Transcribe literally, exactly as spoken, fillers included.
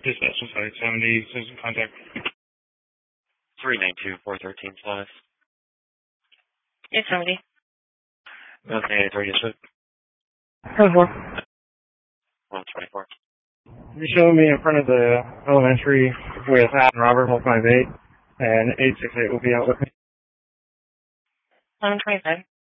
Dispatch, I'm sorry, seventy, citizen contact. three nine two, four one three slash. eight seventy. Okay, three is twenty-four. one twenty-four. You showed me in front of the elementary with Matt and Robert, one five eight, and eight six eight will be out with me. eleven twenty-five.